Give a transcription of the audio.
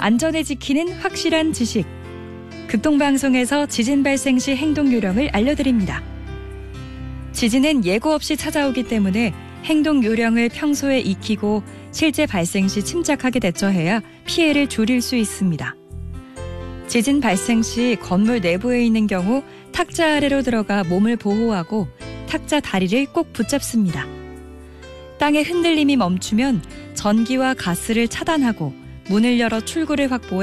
안전을 지키는 확실한 지식. 극동방송에서 지진 발생 시 행동 요령을 알려드립니다. 지진은 예고 없이 찾아오기 때문에 행동 요령을 평소에 익히고 실제 발생 시 침착하게 대처해야 피해를 줄일 수 있습니다. 지진 발생 시 건물 내부에 있는 경우 탁자 아래로 들어가 몸을 보호하고 탁자 다리를 꼭 붙잡습니다. 땅의 흔들림이 멈추면 전기와 가스를 차단하고 문을 열어 출구를 확보해